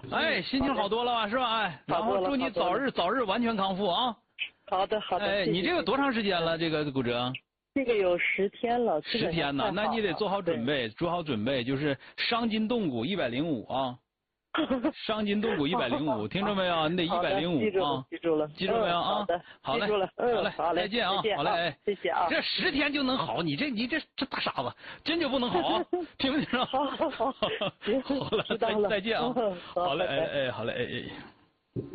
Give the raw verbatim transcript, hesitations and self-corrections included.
哎，心情好多了吧，是吧？哎，然后祝你早日早日完全康复啊！ 好的好的。 哎，你这个多长时间了？这个骨折？ 这个有十天了。 十天呢，那你得做好准备，做好准备，就是伤筋动骨一百零五啊。伤筋动骨一百零五，听着没有？你得一百零五啊！ 记住了， 记住没有啊？ 好的， 好嘞， 记住了，嗯， 好嘞，再见啊！好嘞， 哎，谢谢啊！ 这十天就能好，你这你这这大傻子，真就不能好啊！听没听着？ 好好好， 好了，再再见啊！好嘞，哎哎，好嘞，哎哎。